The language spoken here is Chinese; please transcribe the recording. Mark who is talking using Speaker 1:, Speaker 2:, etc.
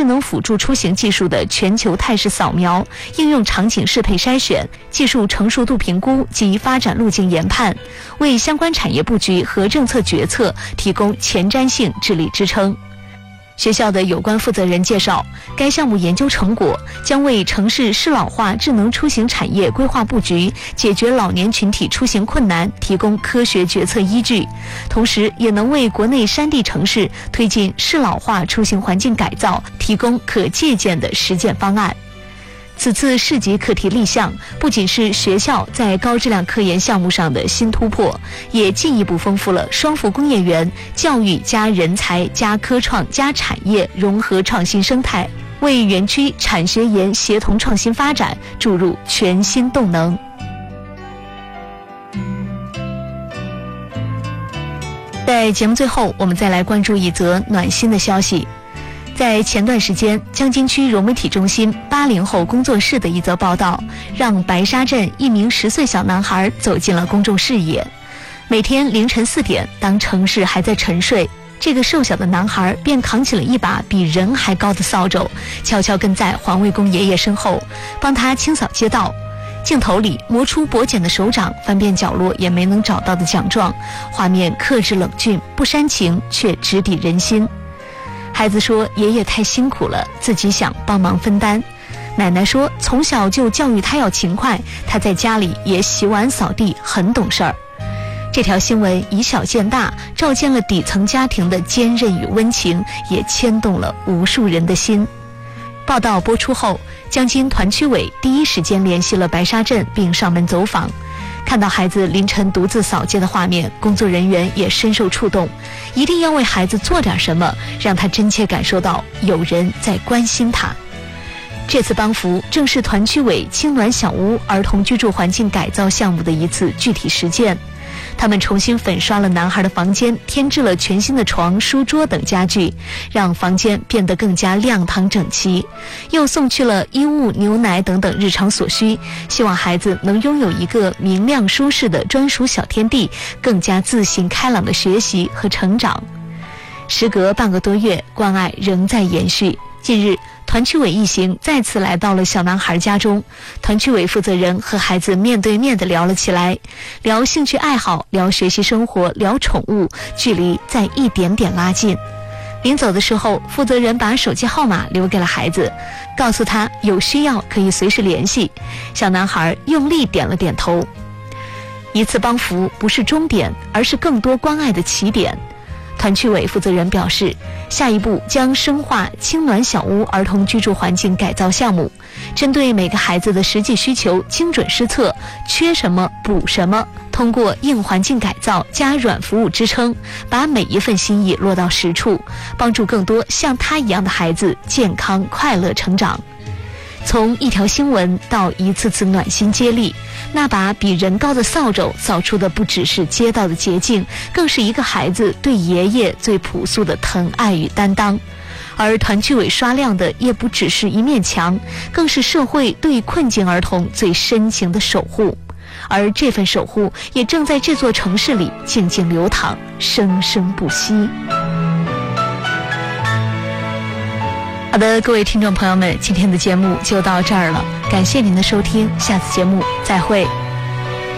Speaker 1: 能辅助出行技术的全球态势扫描、应用场景适配筛选、技术成熟度评估及发展路径研判，为相关产业布局和政策决策提供前瞻性智力支撑。学校的有关负责人介绍，该项目研究成果将为城市适老化智能出行产业规划布局，解决老年群体出行困难提供科学决策依据，同时也能为国内山地城市推进适老化出行环境改造提供可借鉴的实践方案。此次市级课题立项，不仅是学校在高质量科研项目上的新突破，也进一步丰富了双福工业园教育加人才加科创加产业融合创新生态，为园区产学研协同创新发展注入全新动能。在节目最后，我们再来关注一则暖心的消息。在前段时间，江津区融媒体中心80后工作室的一则报道，让白沙镇一名10岁小男孩走进了公众视野。每天凌晨4点，当城市还在沉睡，这个瘦小的男孩便扛起了一把比人还高的扫帚，悄悄跟在环卫工爷爷身后，帮他清扫街道。镜头里磨出跛茧的手掌，翻遍角落也没能找到的奖状，画面克制冷峻，不煽情，却直抵人心。孩子说，爷爷太辛苦了，自己想帮忙分担。奶奶说，从小就教育他要勤快，他在家里也洗碗扫地，很懂事儿。这条新闻以小见大，照见了底层家庭的坚韧与温情，也牵动了无数人的心。报道播出后，江津团区委第一时间联系了白沙镇，并上门走访。看到孩子凌晨独自扫街的画面，工作人员也深受触动，一定要为孩子做点什么，让他真切感受到有人在关心他。这次帮扶正是团区委青暖小屋儿童居住环境改造项目的一次具体实践。他们重新粉刷了男孩的房间，添置了全新的床、书桌等家具，让房间变得更加亮堂整齐，又送去了衣物、牛奶等等日常所需，希望孩子能拥有一个明亮舒适的专属小天地，更加自信开朗的学习和成长。时隔半个多月，关爱仍在延续。近日，团区委一行再次来到了小男孩家中，团区委负责人和孩子面对面地聊了起来，聊兴趣爱好，聊学习生活，聊宠物，距离在一点点拉近。临走的时候，负责人把手机号码留给了孩子，告诉他有需要可以随时联系。小男孩用力点了点头。一次帮扶不是终点，而是更多关爱的起点。团区委负责人表示，下一步将深化青暖小屋儿童居住环境改造项目，针对每个孩子的实际需求精准施策，缺什么补什么，通过硬环境改造加软服务支撑，把每一份心意落到实处，帮助更多像他一样的孩子健康快乐成长。从一条新闻到一次次暖心接力，那把比人高的扫帚扫出的不只是街道的洁净，更是一个孩子对爷爷最朴素的疼爱与担当。而团区委刷亮的也不只是一面墙，更是社会对困境儿童最深情的守护。而这份守护也正在这座城市里静静流淌，生生不息。好的，各位听众朋友们，今天的节目就到这儿了，感谢您的收听，下次节目再会。